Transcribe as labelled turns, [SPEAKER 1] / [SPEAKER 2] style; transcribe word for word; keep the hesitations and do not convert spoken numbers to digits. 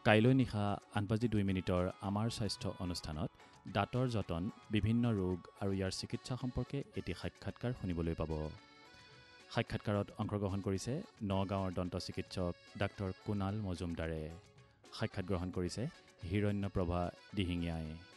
[SPEAKER 1] কাইলৈ নিশা আঠ বাজি দুই মিনিটৰ আমাৰ স্বাস্থ্য অনুষ্ঠানত দাঁতৰ যতন, বিভিন্ন ৰোগ আৰু ইয়াৰ চিকিৎসা সম্পৰ্কে এটি সাক্ষাৎকাৰ শুনিবলৈ পাব। সাক্ষাৎকাৰত অংশগ্ৰহণ কৰিছে নগাঁৱৰ দন্ত চিকিৎসক ডাক্তৰ কুণাল মজুমদাৰে। সাক্ষাৎ গ্ৰহণ কৰিছে হিৰণ্যপ্ৰভা দিহিঙীয়াই।